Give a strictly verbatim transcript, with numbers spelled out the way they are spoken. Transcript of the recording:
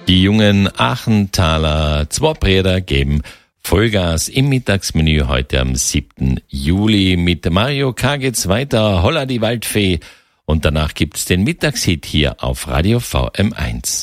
Die jungen Aachenthaler Zwobreder geben Vollgas im Mittagsmenü heute am siebten Juli. Mit Mario K. geht's weiter, Holla die Waldfee. Und danach gibt's den Mittagshit hier auf Radio V M eins.